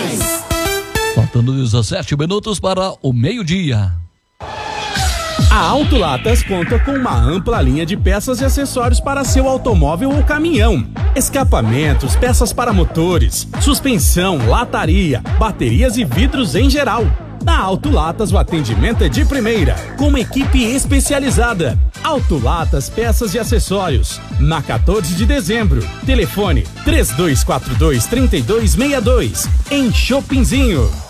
Faltando 17 minutos para o meio-dia. A Autolatas conta com uma ampla linha de peças e acessórios para seu automóvel ou caminhão. Escapamentos, peças para motores, suspensão, lataria, baterias e vidros em geral. Na Autolatas o atendimento é de primeira, com uma equipe especializada. Autolatas Peças e Acessórios, na 14 de dezembro. Telefone 3242-3262, em Chopinzinho.